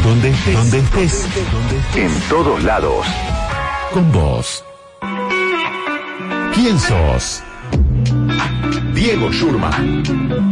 Donde estés. En todos lados. Con vos. ¿Quién sos? Diego Schurman.